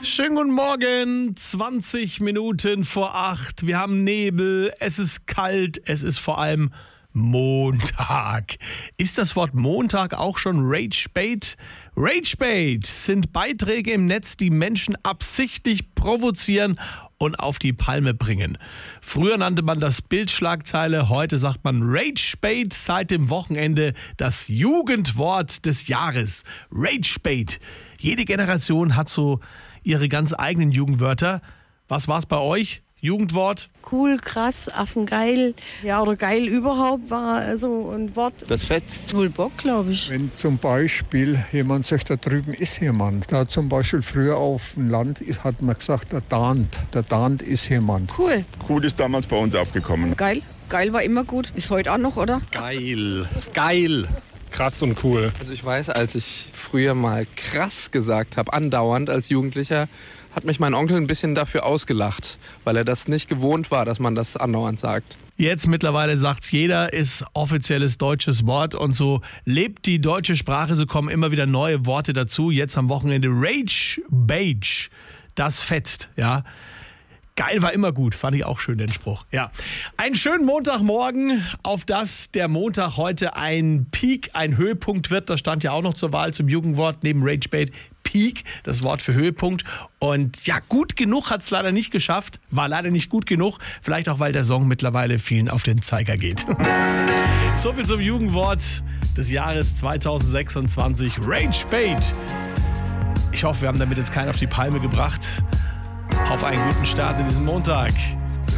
Schönen guten Morgen, 20 Minuten vor 8. Wir haben Nebel, es ist kalt, es ist vor allem Montag. Ist das Wort Montag auch schon Ragebait? Ragebait sind Beiträge im Netz, die Menschen absichtlich provozieren und auf die Palme bringen. Früher nannte man das Bildschlagzeile, heute sagt man Ragebait, seit dem Wochenende das Jugendwort des Jahres. Ragebait. Jede Generation hat so ihre ganz eigenen Jugendwörter. Was war's bei euch? Jugendwort? Cool, krass, affengeil. Ja, oder geil überhaupt war so ein Wort. Das fetzt. Wohl Bock, glaube ich. Wenn zum Beispiel jemand sagt, da drüben ist jemand. Da zum Beispiel früher auf dem Land hat man gesagt, der dahnt ist jemand. Cool. Cool ist damals bei uns aufgekommen. Geil. Geil war immer gut. Ist heute auch noch, oder? Geil. Geil. Krass und cool. Also ich weiß, als ich früher mal krass gesagt habe, andauernd als Jugendlicher, hat mich mein Onkel ein bisschen dafür ausgelacht, weil er das nicht gewohnt war, dass man das andauernd sagt. Jetzt mittlerweile sagt's jeder, ist offizielles deutsches Wort und so lebt die deutsche Sprache, so kommen immer wieder neue Worte dazu. Jetzt am Wochenende Ragebait, das fetzt, ja. Geil war immer gut, fand ich auch schön, den Spruch. Ja. Einen schönen Montagmorgen, auf das der Montag heute ein Peak, ein Höhepunkt wird. Das stand ja auch noch zur Wahl zum Jugendwort neben Ragebait. Peak, das Wort für Höhepunkt. Und ja, gut genug hat es leider nicht geschafft. War leider nicht gut genug. Vielleicht auch, weil der Song mittlerweile vielen auf den Zeiger geht. So viel zum Jugendwort des Jahres 2026. Ragebait. Ich hoffe, wir haben damit jetzt keinen auf die Palme gebracht. Auf einen guten Start in diesem Montag.